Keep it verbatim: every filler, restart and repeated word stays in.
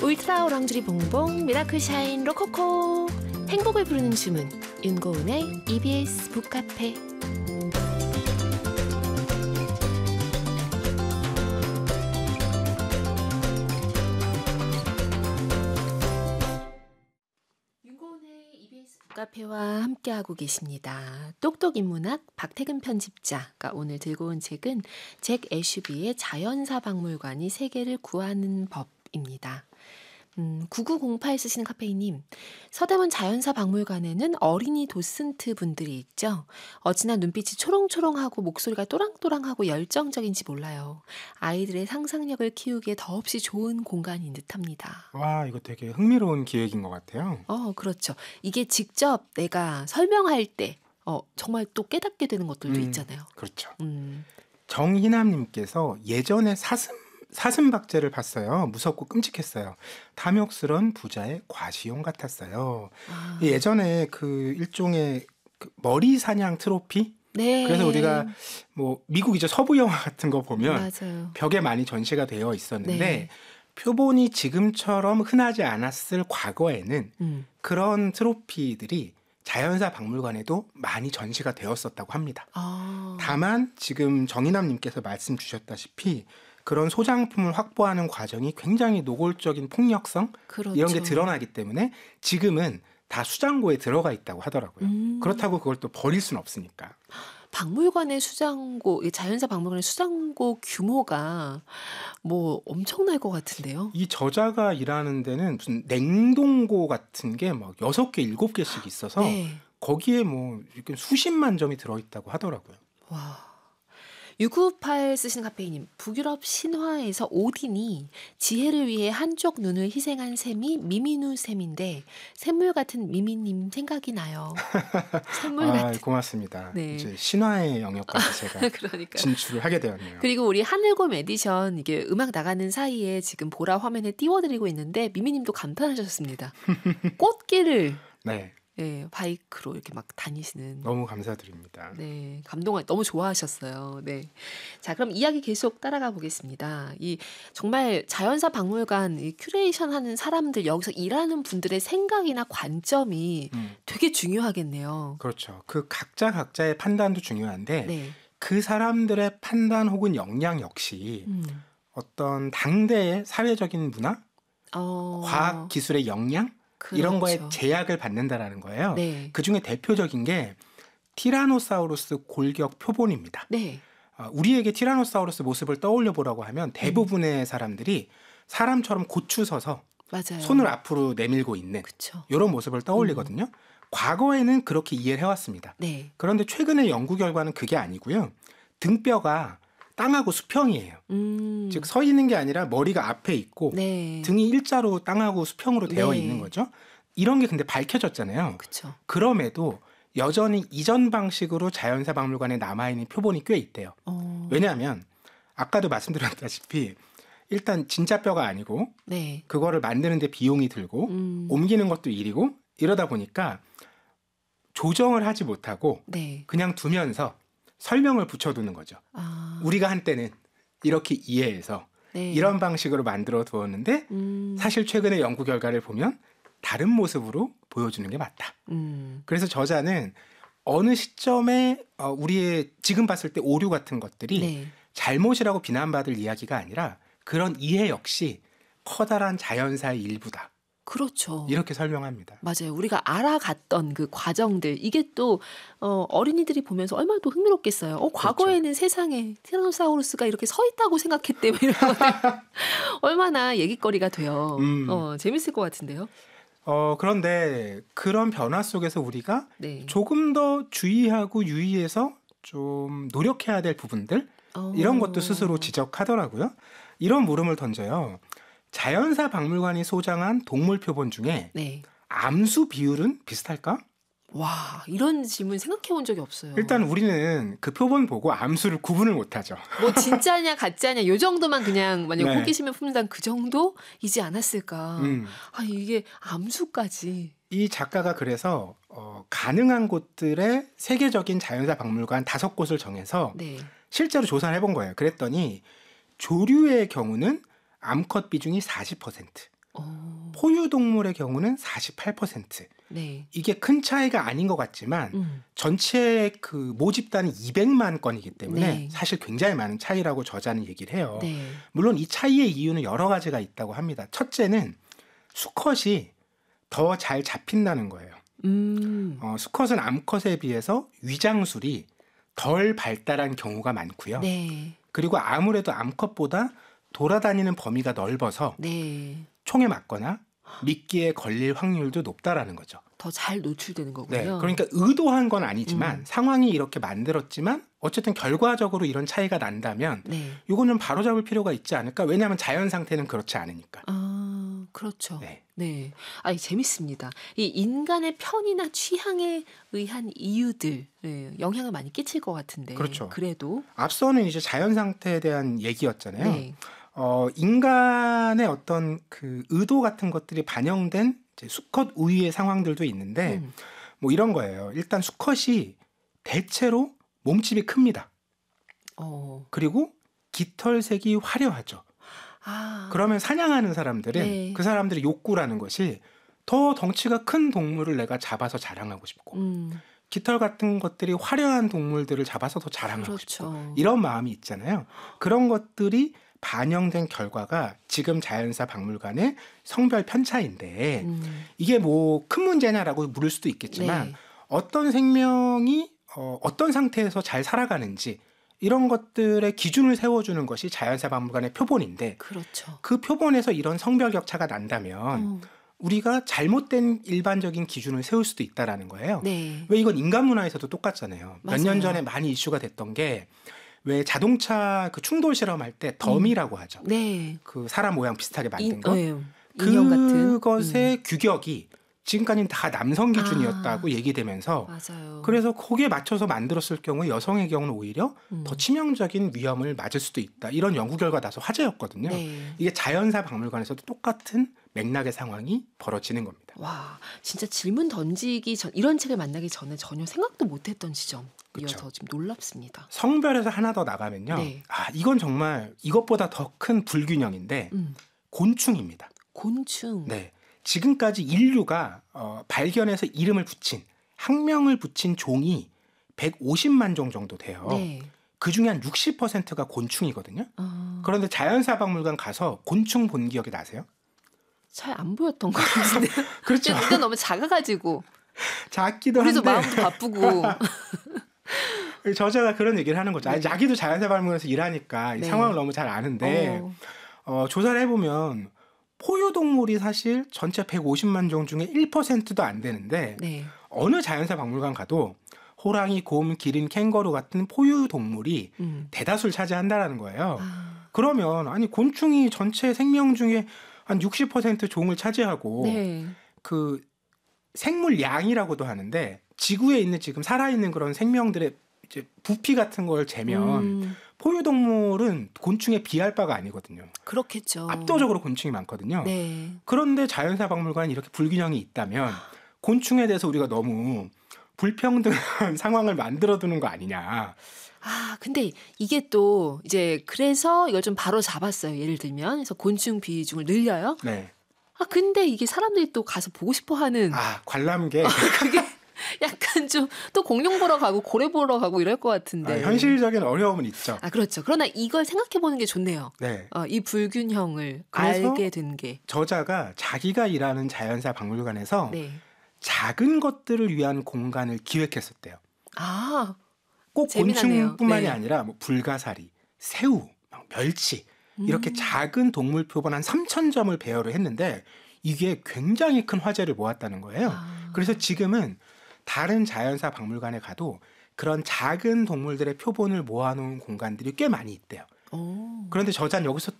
울트라 오랑주리 봉봉 미라클 샤인 로코코 행복을 부르는 주문 윤고은의 이비에스 북카페. 윤고은의 이비에스 북카페와 함께하고 계십니다. 똑똑인문학 박태근 편집자가 오늘 들고 온 책은 잭 애슈비의 자연사 박물관이 세계를 구하는 법입니다. 음, 구구공팔 쓰시는 카페이님, 서대문 자연사 박물관에는 어린이 도슨트 분들이 있죠. 어찌나 눈빛이 초롱초롱하고 목소리가 또랑또랑하고 열정적인지 몰라요. 아이들의 상상력을 키우기에 더없이 좋은 공간인 듯합니다. 와, 이거 되게 흥미로운 기획인 것 같아요. 어, 그렇죠. 이게 직접 내가 설명할 때 어, 정말 또 깨닫게 되는 것들도 음, 있잖아요. 그렇죠. 음. 정희남님께서 예전에 사슴 사슴박제를 봤어요. 무섭고 끔찍했어요. 탐욕스런 부자의 과시용 같았어요. 아. 예전에 그 일종의 그 머리 사냥 트로피? 네. 그래서 우리가 뭐 미국 이제 서부 영화 같은 거 보면 맞아요. 벽에 많이 전시가 되어 있었는데 네. 표본이 지금처럼 흔하지 않았을 과거에는 음. 그런 트로피들이 자연사 박물관에도 많이 전시가 되었었다고 합니다. 아. 다만 지금 정인남님께서 말씀 주셨다시피 그런 소장품을 확보하는 과정이 굉장히 노골적인 폭력성 그렇죠. 이런 게 드러나기 때문에 지금은 다 수장고에 들어가 있다고 하더라고요. 음. 그렇다고 그걸 또 버릴 수는 없으니까. 박물관의 수장고, 자연사 박물관의 수장고 규모가 뭐 엄청날 것 같은데요. 이 저자가 일하는 데는 무슨 냉동고 같은 게 막 여섯 개, 일곱 개씩 있어서 네. 거기에 뭐 이렇게 수십만 점이 들어있다고 하더라고요. 와. 육구팔 쓰시는 카페이님, 북유럽 신화에서 오딘이 지혜를 위해 한쪽 눈을 희생한 셈이 미미누 셈인데 샘물 같은 미미님 생각이 나요. 샘물 아, 같은. 고맙습니다. 네. 이제 신화의 영역까지 제가 그러니까. 진출을 하게 되었네요. 그리고 우리 하늘곰 에디션 이게 음악 나가는 사이에 지금 보라 화면에 띄워드리고 있는데 미미님도 감탄하셨습니다. 꽃길을 네, 예, 바이크로 이렇게 막 다니시는. 너무 감사드립니다. 네, 감동을 너무 좋아하셨어요. 네, 자 그럼 이야기 계속 따라가 보겠습니다. 이 정말 자연사 박물관 이 큐레이션하는 사람들 여기서 일하는 분들의 생각이나 관점이 음, 되게 중요하겠네요. 그렇죠. 그 각자 각자의 판단도 중요한데 네, 그 사람들의 판단 혹은 역량 역시 음, 어떤 당대의 사회적인 문화, 어, 과학 기술의 역량 이런 거에 그렇죠. 제약을 받는다라는 거예요. 네, 그 중에 대표적인 게 티라노사우루스 골격 표본입니다. 네, 어, 우리에게 티라노사우루스 모습을 떠올려 보라고 하면 대부분의 사람들이 사람처럼 고추 서서 맞아요. 손을 앞으로 내밀고 있는 그렇죠. 이런 모습을 떠올리거든요. 과거에는 그렇게 이해를 해왔습니다. 네, 그런데 최근의 연구 결과는 그게 아니고요. 등뼈가 땅하고 수평이에요. 음, 즉 서 있는 게 아니라 머리가 앞에 있고 네, 등이 일자로 땅하고 수평으로 되어 네. 있는 거죠. 이런 게 근데 밝혀졌잖아요. 그렇죠. 그럼에도 여전히 이전 방식으로 자연사 박물관에 남아있는 표본이 꽤 있대요. 어, 왜냐하면 아까도 말씀드렸다시피 일단 진짜 뼈가 아니고 네, 그거를 만드는데 비용이 들고 음, 옮기는 것도 일이고 이러다 보니까 조정을 하지 못하고 네, 그냥 두면서 설명을 붙여두는 거죠. 아, 우리가 한때는 이렇게 이해해서 네, 이런 방식으로 만들어 두었는데 음, 사실 최근의 연구 결과를 보면 다른 모습으로 보여주는 게 맞다. 음, 그래서 저자는 어느 시점에 어, 우리의 지금 봤을 때 오류 같은 것들이 네, 잘못이라고 비난받을 이야기가 아니라 그런 이해 역시 커다란 자연사의 일부다. 그렇죠. 이렇게 설명합니다. 맞아요. 우리가 알아갔던 그 과정들 이게 또 어, 어린이들이 보면서 얼마나 또 흥미롭겠어요. 어, 과거에는 세상에 티라노사우루스가 이렇게 서 있다고 생각했대. 뭐 이런 것들 얼마나 얘기거리가 돼요. 음. 어, 재밌을 것 같은데요. 어, 그런데 그런 변화 속에서 우리가 네. 조금 더 주의하고 유의해서 좀 노력해야 될 부분들 어. 이런 것도 스스로 지적하더라고요. 이런 물음을 던져요. 자연사 박물관이 소장한 동물 표본 중에 네. 암수 비율은 비슷할까? 와, 이런 질문 생각해 본 적이 없어요. 일단 우리는 그 표본 보고 암수를 구분을 못하죠. 뭐 진짜냐 가짜냐 요 정도만 그냥 만약 네. 호기심에 품는다면 그 정도이지 않았을까. 음. 아, 이게 암수까지. 이 작가가 그래서 어, 가능한 곳들의 세계적인 자연사 박물관 다섯 곳을 정해서 네. 실제로 조사를 해본 거예요. 그랬더니 조류의 경우는 암컷 비중이 사십 퍼센트, 어. 포유동물의 경우는 사십팔 퍼센트. 네. 이게 큰 차이가 아닌 것 같지만 음. 전체 그 모집단이 이백만 건이기 때문에 네. 사실 굉장히 많은 차이라고 저자는 얘기를 해요. 네. 물론 이 차이의 이유는 여러 가지가 있다고 합니다. 첫째는 수컷이 더 잘 잡힌다는 거예요. 음. 어, 수컷은 암컷에 비해서 위장술이 덜 발달한 경우가 많고요. 네. 그리고 아무래도 암컷보다 돌아다니는 범위가 넓어서 네. 총에 맞거나 미끼에 걸릴 확률도 높다라는 거죠. 더 잘 노출되는 거군요. 네, 그러니까 의도한 건 아니지만 음. 상황이 이렇게 만들었지만 어쨌든 결과적으로 이런 차이가 난다면 네. 이건 좀 바로잡을 필요가 있지 않을까? 왜냐하면 자연 상태는 그렇지 않으니까. 아, 그렇죠. 네. 네. 아, 재밌습니다. 이 인간의 편이나 취향에 의한 이유들, 네, 영향을 많이 끼칠 것 같은데. 그렇죠. 그래도. 앞서는 이제 자연 상태에 대한 얘기였잖아요. 네. 어, 인간의 어떤 그 의도 같은 것들이 반영된 이제 수컷 우위의 상황들도 있는데 음. 뭐 이런 거예요. 일단 수컷이 대체로 몸집이 큽니다. 어. 그리고 깃털색이 화려하죠. 아. 그러면 사냥하는 사람들은 네. 그 사람들의 욕구라는 것이 더 덩치가 큰 동물을 내가 잡아서 자랑하고 싶고 음. 깃털 같은 것들이 화려한 동물들을 잡아서 더 자랑하고 싶고 그렇죠. 이런 마음이 있잖아요. 그런 것들이 반영된 결과가 지금 자연사 박물관의 성별 편차인데 음. 이게 뭐 큰 문제냐라고 물을 수도 있겠지만 네. 어떤 생명이 어, 어떤 상태에서 잘 살아가는지 이런 것들의 기준을 세워주는 것이 자연사 박물관의 표본인데 그렇죠. 그 표본에서 이런 성별 격차가 난다면 어. 우리가 잘못된 일반적인 기준을 세울 수도 있다라는 거예요. 네. 왜 이건 인간 문화에서도 똑같잖아요. 몇 년 맞아요. 전에 많이 이슈가 됐던 게 왜 자동차 그 충돌 실험할 때 덤이라고 하죠. 네. 그 사람 모양 비슷하게 만든 인, 거. 네. 인형 같은. 그것의 음. 규격이 지금까지는 다 남성 기준이었다고 아. 얘기되면서 맞아요. 그래서 거기에 맞춰서 만들었을 경우에 여성의 경우는 오히려 음. 더 치명적인 위험을 맞을 수도 있다. 이런 연구 결과 나서 화제였거든요. 네. 이게 자연사 박물관에서도 똑같은 맥락의 상황이 벌어지는 겁니다. 와, 진짜 질문 던지기 전 이런 책을 만나기 전에 전혀 생각도 못했던 지점이어서 그쵸. 지금 놀랍습니다. 성별에서 하나 더 나가면요. 네. 아, 이건 정말 이것보다 더 큰 불균형인데 음. 곤충입니다. 곤충. 네. 지금까지 인류가 어, 발견해서 이름을 붙인 학명을 붙인 종이 백오십만 종 정도 돼요. 네. 그 중에 한 육십 퍼센트가 곤충이거든요. 아, 그런데 자연사 박물관 가서 곤충 본 기억이 나세요? 잘 안 보였던 것 같은데. 그렇죠. 눈가 너무 작아가지고. 작기도 우리도 한데 마음도 바쁘고. 저자가 그런 얘기를 하는 거죠. 아니, 자기도 자연사 박물관에서 일하니까 이 네. 상황을 너무 잘 아는데 어, 어, 조사를 해보면 포유동물이 사실 전체 백오십만 종 중에 일 퍼센트도 안 되는데 네. 어느 자연사 박물관 가도 호랑이, 곰, 기린, 캥거루 같은 포유동물이 음. 대다수를 차지한다는 거예요. 아, 그러면 아니 곤충이 전체 생명 중에 한 육십 퍼센트 종을 차지하고 네. 그 생물량이라고도 하는데 지구에 있는 지금 살아있는 그런 생명들의 이제 부피 같은 걸 재면 음, 포유동물은 곤충에 비할 바가 아니거든요. 그렇겠죠. 압도적으로 곤충이 많거든요. 네. 그런데 자연사 박물관이 이렇게 불균형이 있다면 곤충에 대해서 우리가 너무 불평등한 상황을 만들어두는 거 아니냐. 아, 근데 이게 또 이제 그래서 이걸 좀 바로 잡았어요. 예를 들면 그래서 곤충 비중을 늘려요. 네. 아, 근데 이게 사람들이 또 가서 보고 싶어하는 아 관람객. 그게 약간 좀 또 공룡 보러 가고 고래 보러 가고 이럴 것 같은데. 아, 현실적인 어려움은 있죠. 아, 그렇죠. 그러나 이걸 생각해 보는 게 좋네요. 네. 어, 이 불균형을 그래서 알게 된 게. 저자가 자기가 일하는 자연사 박물관에서 네. 작은 것들을 위한 공간을 기획했었대요. 아, 꼭 재미나네요. 곤충뿐만이 네. 아니라 뭐 불가사리, 새우, 멸치 이렇게 음. 작은 동물 표본 한 삼천 점을 배열을 했는데 이게 굉장히 큰 화제를 모았다는 거예요. 아. 그래서 지금은 다른 자연사 박물관에 가도 그런 작은 동물들의 표본을 모아놓은 공간들이 꽤 많이 있대요. 오. 그런데 저자는 여기서